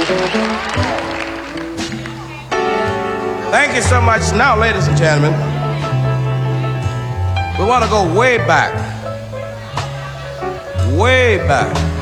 Thank you so much. Now, ladies and gentlemen, we want to go way back. Way back.